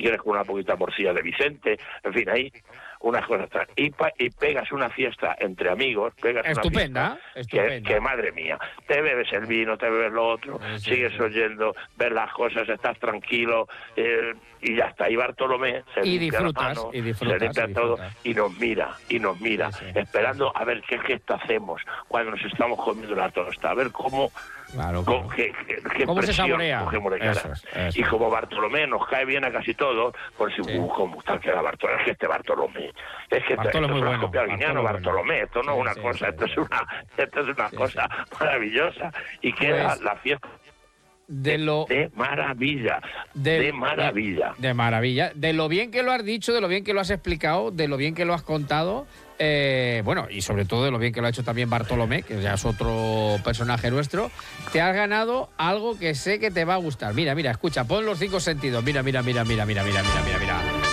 quieres con una poquita morcilla de Vicente, en fin, ahí unas cosas. Y pegas una fiesta entre amigos, estupenda. Que madre mía, te bebes el vino, te bebes lo otro, sigues oyendo, ves las cosas, estás tranquilo, y ya está. Y Bartolomé se limpia la mano, se limpia todo, y nos mira, esperando a ver qué gesto hacemos cuando nos estamos comiendo la tosta, a ver cómo... Claro. ¿Cómo se saborea? Eso. Y como Bartolomé nos cae bien a casi todos, por si cómo tal queda Bartolomé, es que este Bartolomé, es que esto es una copia de Guiñano, Bartolomé, esto no es una cosa, esto es una cosa maravillosa, y queda la fiesta de maravilla. De maravilla. De lo bien que lo has dicho, de lo bien que lo has explicado, de lo bien que lo has contado. Bueno, y sobre todo de lo bien que lo ha hecho también Bartolomé, que ya es otro personaje nuestro. Te has ganado algo que sé que te va a gustar. Mira, escucha, pon los 5 sentidos. Mira.